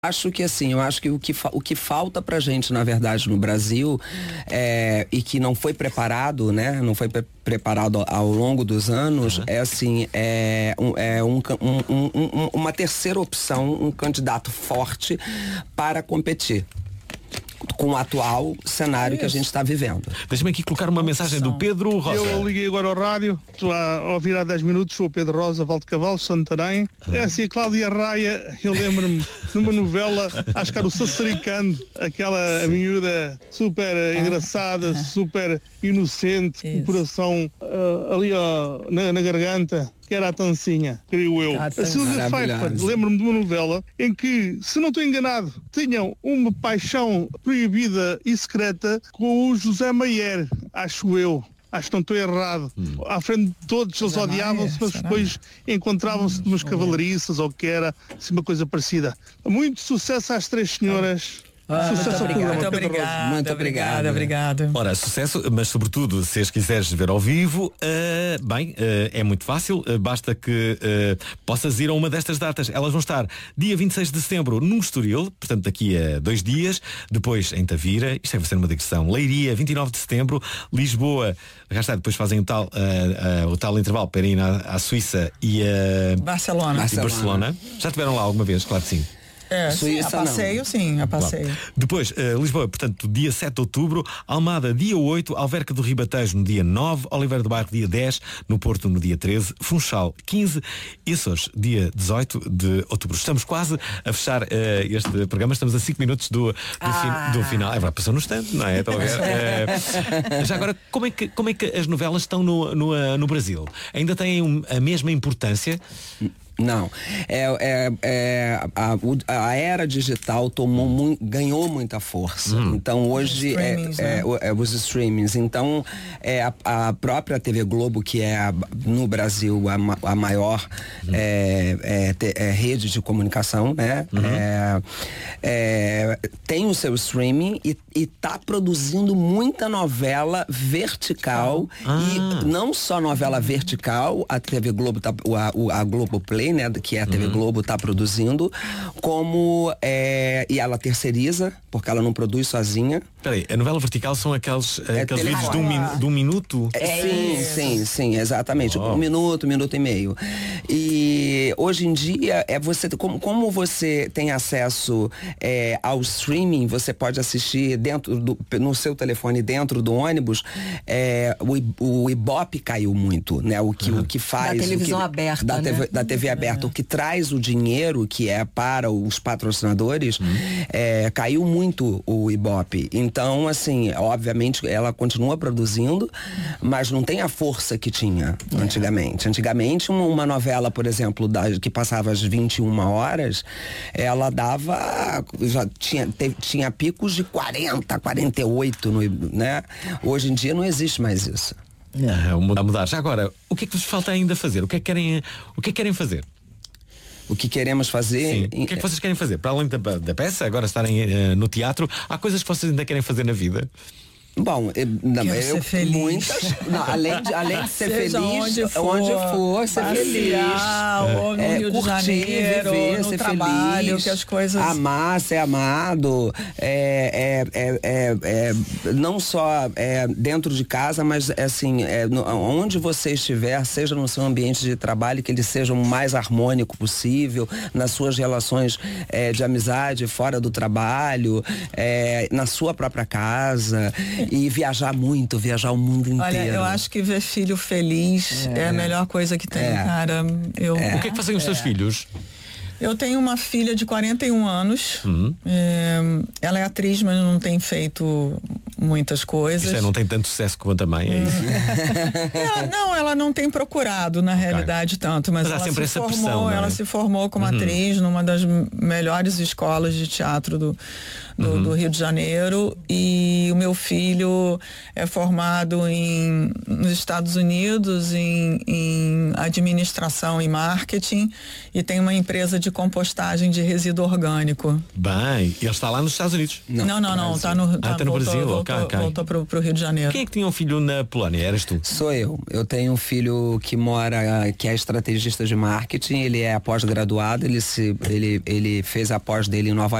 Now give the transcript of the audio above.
Acho que assim, eu acho que o que falta pra gente, na verdade, no Brasil, e que não foi preparado, né? Não foi preparado ao longo dos anos, uma terceira opção, um candidato forte para competir com o atual cenário que a gente está vivendo. Deixa-me aqui colocar uma mensagem do Pedro Rosa. Eu liguei agora ao rádio, estou a ouvir há 10 minutos, sou o Pedro Rosa, Valde Cavalo, Santarém. É assim, a Cláudia Raia, eu lembro-me numa novela, acho que era o Sassaricano, aquela miúda super engraçada, super inocente, com o coração ali na garganta, que era a Tancinha, creio eu. A Silvia Pfeiffer, lembro-me de uma novela em que, se não estou enganado, tinham uma paixão proibida e secreta com o José Maier, acho eu. Acho que não estou errado. À frente de todos, eles odiavam-se, mas depois encontravam-se numas cavalariças ou o que era, assim, uma coisa parecida. Muito sucesso às três senhoras. Sucesso ao programa. Muito obrigada. Ora, sucesso, mas sobretudo, se as quiseres ver ao vivo, é muito fácil, basta que possas ir a uma destas datas. Elas vão estar dia 26 de setembro no Estoril, portanto daqui a 2 dias, depois em Tavira, isto vai ser uma digressão, Leiria, 29 de setembro, Lisboa, depois fazem o tal intervalo para ir à Suíça e a Barcelona. Já estiveram lá alguma vez? Claro que sim. Suíça, a passeio. Claro. Depois, Lisboa, portanto, dia 7 de outubro, Almada, dia 8, Alverca do Ribatejo, no dia 9, Oliveira do Bairro, dia 10, no Porto, no dia 13, Funchal, 15, Açores, dia 18 de outubro. Estamos quase a fechar este programa, estamos a 5 minutos do final. Passou no instante, não é? Estão a ver? Já agora, como é que as novelas estão no Brasil? Ainda têm a mesma importância? Não, a era digital ganhou muita força. Então hoje os streamings. Então a própria TV Globo, que é no Brasil a maior rede de comunicação, né? Tem o seu streaming e está produzindo muita novela vertical e não só novela vertical, a TV Globo a Globoplay, né, que é a TV Globo, está produzindo, como e ela terceiriza, porque ela não produz sozinha. Peraí, a novela vertical são aqueles vídeos de um minuto? Sim, exatamente. 1 minuto, 1 minuto e meio. E hoje em dia como você tem acesso ao streaming, você pode assistir no seu telefone dentro do ônibus. O Ibope caiu muito, né? O que faz da televisão aberta, da TV aberta, o que traz o dinheiro que é para os patrocinadores, caiu muito o Ibope. Então, assim, obviamente ela continua produzindo, mas não tem a força que tinha antigamente. Antigamente, uma novela, por exemplo, que passava às 21 horas, ela dava, já tinha picos de 40, 48, né? Hoje em dia não existe mais isso. A mudar. Já agora, o que é que vos falta ainda fazer? O que é que querem fazer? O que queremos fazer? Sim. O que é que vocês querem fazer? Para além da peça, agora estarem no teatro, há coisas que vocês ainda querem fazer na vida? Bom, muitas. Não, além de ser feliz, onde for ser feliz. Ou no Rio de Janeiro, viver, no ser trabalho, feliz, que as coisas. Amar, ser amado. Não só dentro de casa, mas assim, onde você estiver, seja no seu ambiente de trabalho, que ele seja o mais harmônico possível, nas suas relações de amizade, fora do trabalho, na sua própria casa. E viajar muito, viajar o mundo inteiro. Olha, eu acho que ver filho feliz é a melhor coisa que tem, cara. O que é que fazem os seus filhos? Eu tenho uma filha de 41 anos. Ela é atriz, mas não tem feito muitas coisas. Não tem tanto sucesso quanto a mãe, é isso? Ela não tem procurado, na realidade, tanto. Mas há ela sempre se essa formou, pressão, ela se formou como atriz numa das melhores escolas de teatro do Rio de Janeiro, e o meu filho é formado nos Estados Unidos em administração e marketing, e tem uma empresa de de compostagem de resíduo orgânico. Bem, ele está lá nos Estados Unidos. Não, está no Brasil. Voltou pro Rio de Janeiro. Quem é que tinha um filho na Polónia? Eras tu? Sou eu. Eu tenho um filho que mora, que é estrategista de marketing, ele é pós-graduado, ele fez a pós dele em Nova